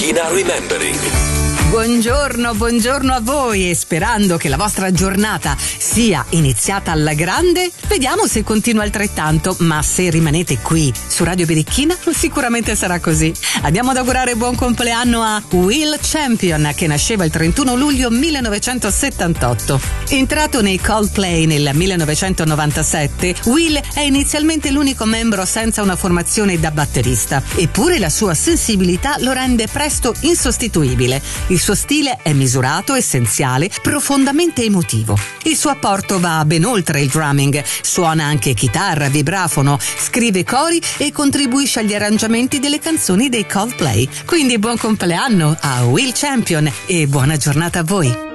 Ina Remembering. Buongiorno a voi e sperando che la vostra giornata sia iniziata alla grande, vediamo se continua altrettanto, ma se rimanete qui su Radio Birichina sicuramente sarà così. Andiamo ad augurare buon compleanno a Will Champion, che nasceva il 31 luglio 1978. Entrato nei Coldplay nel 1997, Will è inizialmente l'unico membro senza una formazione da batterista, eppure la sua sensibilità lo rende presto insostituibile. Il suo stile è misurato, essenziale, profondamente emotivo. Il suo apporto va ben oltre il drumming, suona anche chitarra, vibrafono, scrive cori e contribuisce agli arrangiamenti delle canzoni dei Coldplay. Quindi buon compleanno a Will Champion e buona giornata a voi.